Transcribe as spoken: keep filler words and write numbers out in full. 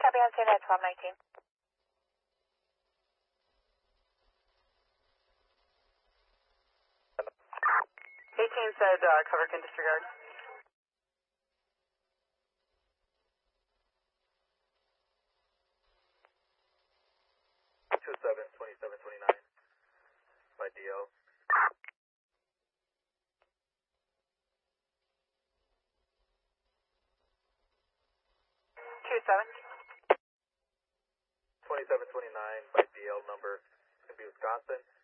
Copy on San twelve nineteen. eighteen said uh, cover can disregard. two seven, twenty-seven twenty-nine by D L. two seven. twenty-seven twenty-nine by D L number, it's going to be Wisconsin.